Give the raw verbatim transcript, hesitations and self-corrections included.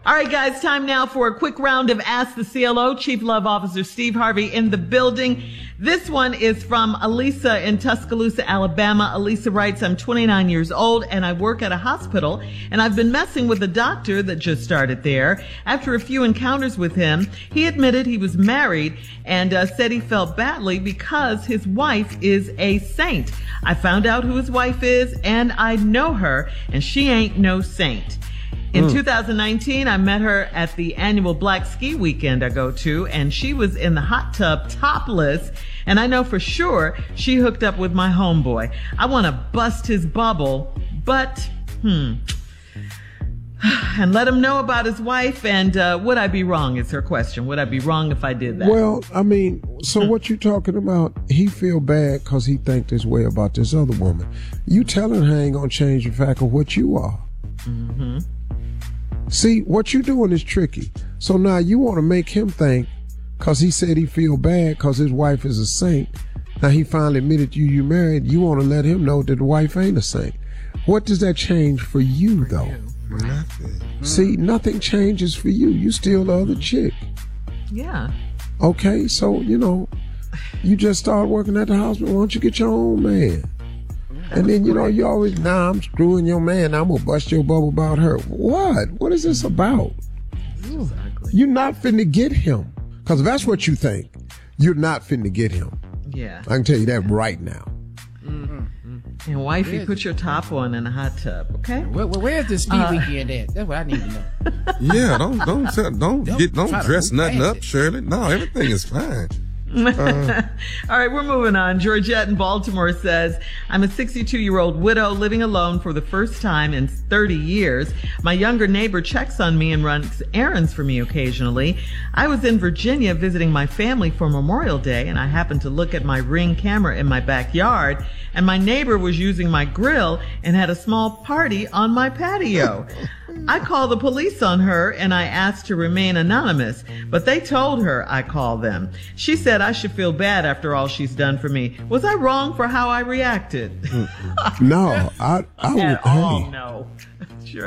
All right, guys, time now for a quick round of Ask the C L O. Chief Love Officer Steve Harvey in the building. This one is from Elisa in Tuscaloosa, Alabama. Elisa writes, I'm twenty-nine years old and I work at a hospital, and I've been messing with a doctor that just started there. After a few encounters with him, he admitted he was married and uh, said he felt badly because his wife is a saint. I found out who his wife is, and I know her, and she ain't no saint. In mm. two thousand nineteen, I met her at the annual Black Ski Weekend I go to, and she was in the hot tub topless, and I know for sure she hooked up with my homeboy. I want to bust his bubble, but, hmm, and let him know about his wife, and uh, would I be wrong is her question. Would I be wrong if I did that? Well, I mean, so hmm. what you talking about, he feel bad because he think this way about this other woman. You telling her ain't going to change the fact of what you are. Mm-hmm. See, what you doing is tricky. So now you want to make him think, because he said he feel bad because his wife is a saint. Now he finally admitted you you married. You want to let him know that the wife ain't a saint. What does that change for you, though? Nothing. See, nothing changes for you. You still the other chick. Yeah. Okay, so, you know, you just started working at the hospital. Why don't you get your own man? And then, you know, you always, nah, I'm screwing your man. I'm going to bust your bubble about her. What? What is this about? Exactly. You're not finna get him. Because if that's what you think, you're not finna get him. Yeah. I can tell you that right now. Mm-hmm. And wifey, put your top on in a hot tub, okay? Where, where's the ski uh, weekend at? That's what I need to know. Yeah, don't don't don't, don't get don't dress nothing up, it. Shirley. No, everything is fine. Uh, All right, we're moving on. Georgette in Baltimore says, I'm a sixty-two-year-old widow living alone for the first time in thirty years. My younger neighbor checks on me and runs errands for me occasionally. I was in Virginia visiting my family for Memorial Day, and I happened to look at my Ring camera in my backyard, and my neighbor was using my grill and had a small party on my patio. I called the police on her and I asked to remain anonymous, but they told her I called them. She said I should feel bad after all she's done for me. Was I wrong for how I reacted? No, I, I would, At all, hey. no. Sure.